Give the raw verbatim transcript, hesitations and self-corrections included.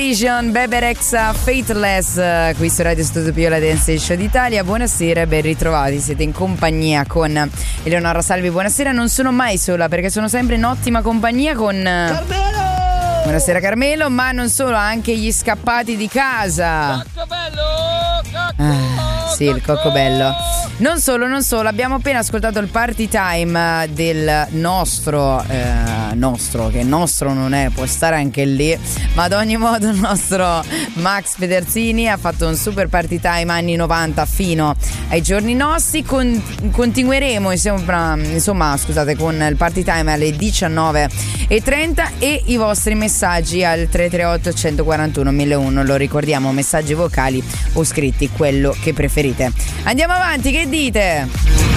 Invasion, Bebe Rexha, Faithless, qui su Radio Studio Pio, la Dance Show d'Italia. Buonasera, ben ritrovati, siete in compagnia con Eleonora Salvi. Buonasera, non sono mai sola perché sono sempre in ottima compagnia con Carmelo! Buonasera Carmelo, ma non solo, anche gli scappati di casa. Coccobello! Cocco! Ah, sì, il coccobello. Non solo, non solo, abbiamo appena ascoltato il party time del nostro, eh, nostro, che nostro non è, può stare anche lì, ma ad ogni modo il nostro Max Pederzini ha fatto un super party time anni novanta fino ai giorni nostri. Con, continueremo insomma, insomma, scusate, con il party time alle diciannove e trenta e i vostri messaggi al tre tre otto centoquarantuno mille uno, lo ricordiamo, messaggi vocali o scritti, quello che preferite. Andiamo avanti, che dite?